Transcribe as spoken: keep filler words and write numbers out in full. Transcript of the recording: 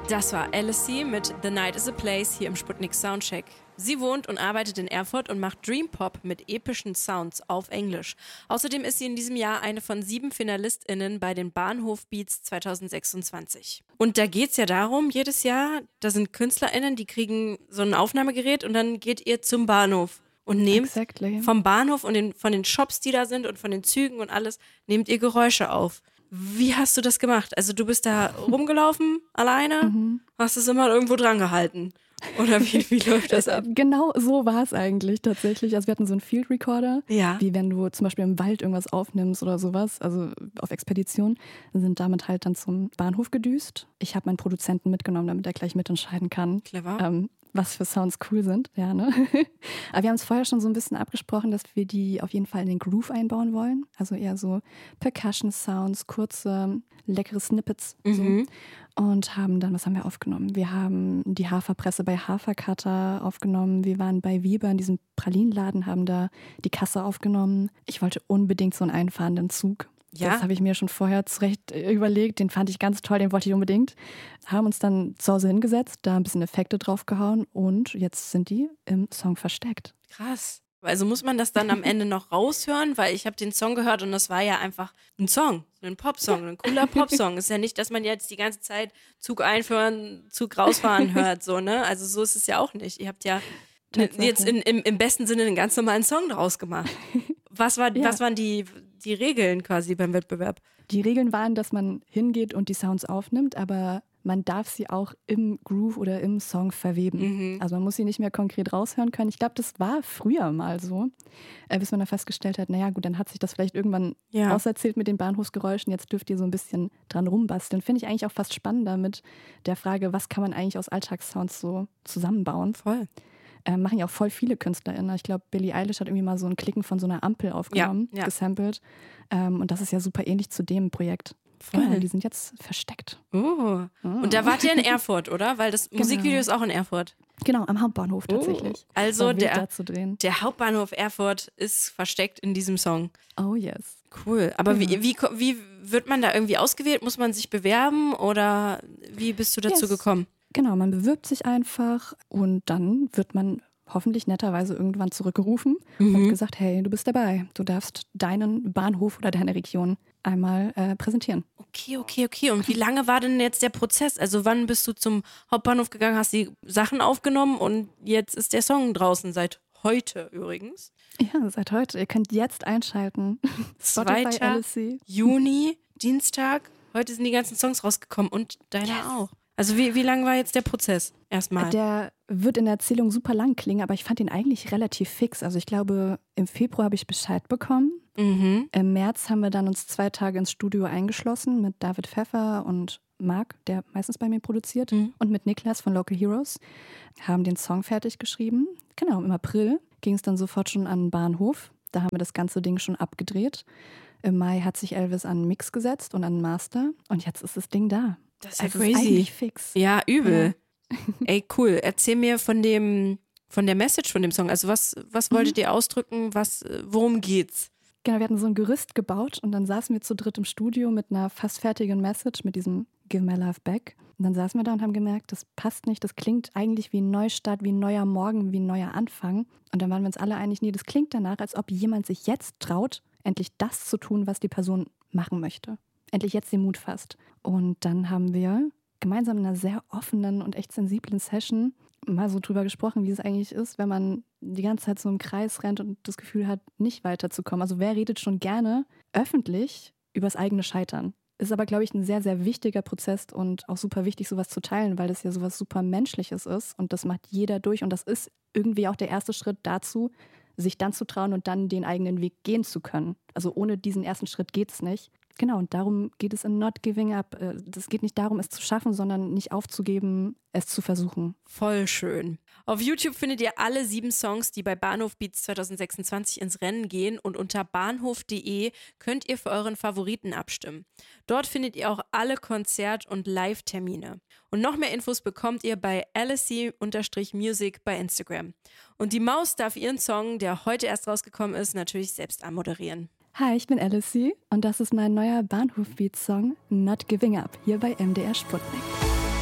Das war Alice mit The Night is a Place hier im Sputnik Soundcheck. Sie wohnt und arbeitet in Erfurt und macht Dream Pop mit epischen Sounds auf Englisch. Außerdem ist sie in diesem Jahr eine von sieben FinalistInnen bei den Bahnhof Beats zwanzig sechsundzwanzig. Und da geht's ja darum, jedes Jahr, da sind KünstlerInnen, die kriegen so ein Aufnahmegerät und dann geht ihr zum Bahnhof und nehmt exactly. vom Bahnhof und den, von den Shops, die da sind und von den Zügen und alles, nehmt ihr Geräusche auf. Wie hast du das gemacht? Also du bist da rumgelaufen, alleine, Mhm. hast es immer irgendwo dran gehalten? Oder wie, wie läuft das ab? Genau so war es eigentlich tatsächlich. Also wir hatten so einen Field Recorder, Ja. wie wenn du zum Beispiel im Wald irgendwas aufnimmst oder sowas, also auf Expedition, sind damit halt dann zum Bahnhof gedüst. Ich habe meinen Produzenten mitgenommen, damit er gleich mitentscheiden kann, Clever. ähm, was für Sounds cool sind. Ja, ne? Aber wir haben es vorher schon so ein bisschen abgesprochen, dass wir die auf jeden Fall in den Groove einbauen wollen. Also eher so Percussion-Sounds, kurze, leckere Snippets. Mhm. So. Und haben dann, was haben wir aufgenommen? Wir haben die Haferpresse bei Hafercutter aufgenommen. Wir waren bei Weber in diesem Pralinenladen, haben da die Kasse aufgenommen. Ich wollte unbedingt so einen einfahrenden Zug. Ja. Das habe ich mir schon vorher zurecht überlegt. Den fand ich ganz toll, den wollte ich unbedingt. Haben uns dann zu Hause hingesetzt, da ein bisschen Effekte draufgehauen und jetzt sind die im Song versteckt. Krass. Also muss man das dann am Ende noch raushören? Weil ich habe den Song gehört und das war ja einfach ein Song, ein Popsong, ein cooler Popsong. Ist ja nicht, dass man jetzt die ganze Zeit Zug einführen, Zug rausfahren hört, so, ne? Also so ist es ja auch nicht. Ihr habt ja Tatsache. jetzt in, im, im besten Sinne einen ganz normalen Song draus gemacht. Was, war, Ja. was waren die, die Regeln quasi beim Wettbewerb? Die Regeln waren, dass man hingeht und die Sounds aufnimmt, aber man darf sie auch im Groove oder im Song verweben. Mhm. Also man muss sie nicht mehr konkret raushören können. Ich glaube, das war früher mal so, äh, bis man dann festgestellt hat, naja gut, dann hat sich das vielleicht irgendwann Ja. auserzählt mit den Bahnhofsgeräuschen. Jetzt dürft ihr so ein bisschen dran rumbasteln. Finde ich eigentlich auch fast spannender mit der Frage, was kann man eigentlich aus Alltagssounds so zusammenbauen. Voll. Äh, machen ja auch voll viele KünstlerInnen. Ich glaube, Billie Eilish hat irgendwie mal so ein Klicken von so einer Ampel aufgenommen, Ja, ja. gesampelt. Ähm, und das ist ja super ähnlich zu dem Projekt. Voll. Genau, die sind jetzt versteckt. Oh. Und da wart ihr in Erfurt, oder? Weil das Genau. Musikvideo ist auch in Erfurt. Genau, am Hauptbahnhof tatsächlich. Oh. Also War wild, der- da zu drehen. Der Hauptbahnhof Erfurt ist versteckt in diesem Song. Oh yes. Cool. Aber Ja. wie, wie, wie wird man da irgendwie ausgewählt? Muss man sich bewerben oder wie bist du dazu Yes. gekommen? Genau, man bewirbt sich einfach und dann wird man hoffentlich netterweise irgendwann zurückgerufen Mhm. und gesagt, hey, du bist dabei. Du darfst deinen Bahnhof oder deine Region einmal äh, präsentieren. Okay, okay, okay. Und wie lange war denn jetzt der Prozess? Also wann bist du zum Hauptbahnhof gegangen, hast die Sachen aufgenommen und jetzt ist der Song draußen, seit heute übrigens. Ja, seit heute. Ihr könnt jetzt einschalten. Spotify, Zweiter Alice. Juni, Dienstag. Heute sind die ganzen Songs rausgekommen und deiner Yes. auch. Also wie, wie lang war jetzt der Prozess erstmal? Der wird in der Erzählung super lang klingen, aber ich fand ihn eigentlich relativ fix. Also ich glaube, im Februar habe ich Bescheid bekommen. Mhm. Im März haben wir dann uns zwei Tage ins Studio eingeschlossen mit David Pfeffer und Marc, der meistens bei mir produziert, Mhm. und mit Niklas von Local Heroes, haben den Song fertig geschrieben. Genau, im April ging es dann sofort schon an den Bahnhof. Da haben wir das ganze Ding schon abgedreht. Im Mai hat sich Elvis an den Mix gesetzt und an den Master und jetzt ist das Ding da. Das ist ja Also crazy. Ist eigentlich fix. Ja, übel. Ey, cool. Erzähl mir von dem, von der Message von dem Song. Also was, was wolltet ihr ausdrücken? Was, äh, worum geht's? Genau, wir hatten so ein Gerüst gebaut und dann saßen wir zu dritt im Studio mit einer fast fertigen Message, mit diesem Give My Love Back. Und dann saßen wir da und haben gemerkt, das passt nicht, das klingt eigentlich wie ein Neustart, wie ein neuer Morgen, wie ein neuer Anfang. Und dann waren wir uns alle einig, nee, das klingt danach, als ob jemand sich jetzt traut, endlich das zu tun, was die Person machen möchte. Endlich jetzt den Mut fasst. Und dann haben wir gemeinsam in einer sehr offenen und echt sensiblen Session mal so drüber gesprochen, wie es eigentlich ist, wenn man die ganze Zeit so im Kreis rennt und das Gefühl hat, nicht weiterzukommen. Also wer redet schon gerne öffentlich übers eigene Scheitern? Ist aber, glaube ich, ein sehr, sehr wichtiger Prozess und auch super wichtig, sowas zu teilen, weil das ja sowas super Menschliches ist und das macht jeder durch und das ist irgendwie auch der erste Schritt dazu, sich dann zu trauen und dann den eigenen Weg gehen zu können. Also ohne diesen ersten Schritt geht es nicht. Genau, und darum geht es in Not Giving Up. Es geht nicht darum, es zu schaffen, sondern nicht aufzugeben, es zu versuchen. Voll schön. Auf YouTube findet ihr alle sieben Songs, die bei Bahnhof Beats zwanzig sechsundzwanzig ins Rennen gehen und unter bahnhof punkt de könnt ihr für euren Favoriten abstimmen. Dort findet ihr auch alle Konzert- und Live-Termine. Und noch mehr Infos bekommt ihr bei alice-music bei Instagram. Und die Maus darf ihren Song, der heute erst rausgekommen ist, natürlich selbst anmoderieren. Hi, ich bin Alice und das ist mein neuer Bahnhof-Beat-Song Not Giving Up hier bei M D R Sputnik.